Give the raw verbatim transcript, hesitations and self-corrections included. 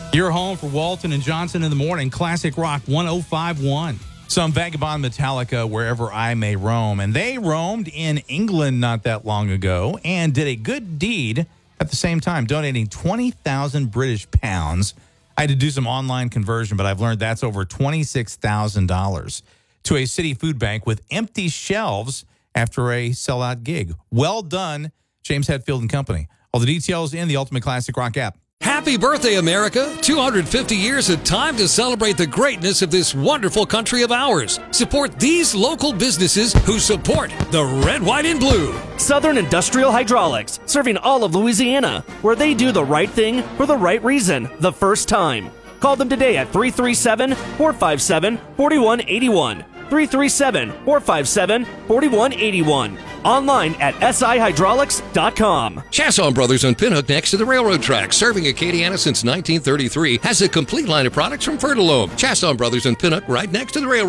Your home for Walton and Johnson in the morning. Classic Rock one oh five point one. Some Vagabond Metallica, Wherever I May Roam. And they roamed in England not that long ago and did a good deed at the same time, donating twenty thousand British pounds. I had to do some online conversion, but I've learned that's over twenty-six thousand dollars to a city food bank with empty shelves after a sellout gig. Well done, James Hetfield and Company. All the details in the Ultimate Classic Rock app. Happy birthday, America! two hundred fifty years of time to celebrate the greatness of this wonderful country of ours. Support these local businesses who support the red, white, and blue. Southern Industrial Hydraulics, serving all of Louisiana, where they do the right thing for the right reason, the first time. Call them today at three three seven, four five seven, four one eight one. three three seven, four five seven, four one eight one. Online at S I hydraulics dot com. Chasson Brothers on Pinhook next to the railroad tracks, serving Acadiana since nineteen thirty-three, has a complete line of products from Fertilome. Chasson Brothers on Pinhook right next to the railroad